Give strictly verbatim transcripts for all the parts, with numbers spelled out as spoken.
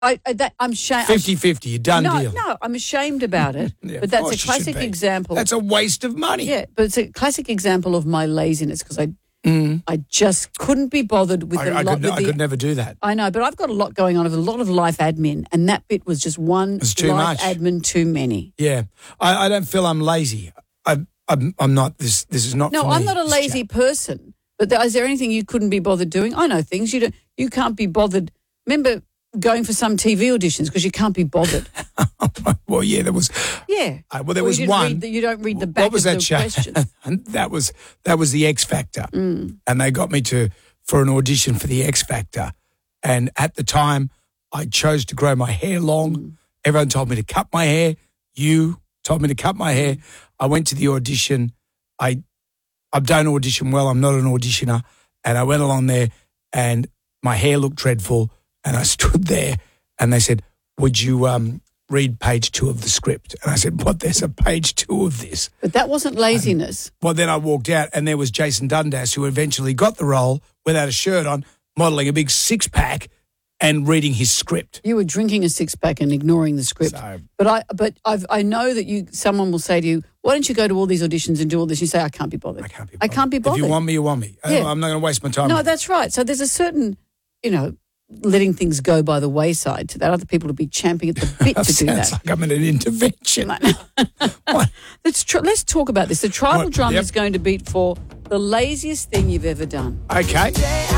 I, I that, I'm ashamed. fifty-fifty, you're done no, deal. No, I'm ashamed about it. Yeah, but that's of a course you should classic be. example. That's a waste of money. Yeah, but it's a classic example of my laziness because I, Mm. I just couldn't be bothered with I, the I, lot. could, with I the, could never do that. I know, but I've got a lot going on. I have a lot of life admin, and that bit was just one It's too life much. admin too many. Yeah. I, I don't feel I'm lazy. I, I'm, I'm not. This This is not No, for me, I'm not a this lazy chat. person. But there, is there anything you couldn't be bothered doing? I know things you don't. You can't be bothered. Remember going for some T V auditions because you can't be bothered. Well, yeah, there was. Yeah. Uh, well, there Or was you didn't one. read the- you don't read the back what was of that the show? question. And that was that was the X Factor, Mm. and they got me to for an audition for the X Factor. And at the time, I chose to grow my hair long. Mm. Everyone told me to cut my hair. You told me to cut my hair. I went to the audition. I I don't audition well. I'm not an auditioner. And I went along there, and my hair looked dreadful. And I stood there, and they said, "Would you um, read page two of the script?" And I said, "What? There's a page two of this?" But that wasn't laziness. Well, then I walked out, and there was Jason Dundas, who eventually got the role without a shirt on, modelling a big six pack and reading his script. You were drinking a six pack and ignoring the script. So- but I, but I've, I know that you. Someone will say to you, "Why don't you go to all these auditions and do all this?" You say, "I can't be bothered. I can't be. I Bothered. can't be bothered." If you want me, you want me. I- Yeah. I'm not going to waste my time. No, with it. that's right. So there's a certain, you know, letting things go by the wayside to that. Other people will be champing at the bit to do Sounds that. like I'm in an intervention. What? Let's tr- let's talk about this. The tribal What? drum Yep. is going to beat for the laziest thing you've ever done. Okay.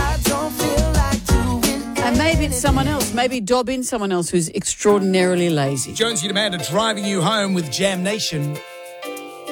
And maybe it's someone else. Maybe dob in someone else who's extraordinarily lazy. Jonesy and Amanda driving you home with Jam Nation.